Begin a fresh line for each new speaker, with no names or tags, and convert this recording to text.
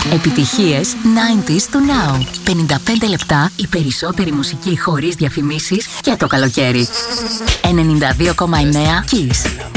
Επιτυχίες 90s to now. 55 λεπτά η περισσότερη μουσική χωρίς διαφημίσεις για το καλοκαίρι. 92,9 Kiss.